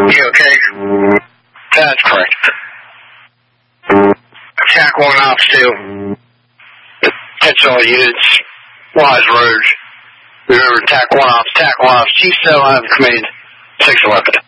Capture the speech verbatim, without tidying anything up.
You okay? That's correct. Attack one off two. That's all units. Wise Road. Remember, attack one off, attack one off. Chief Cell, I have command six eleven.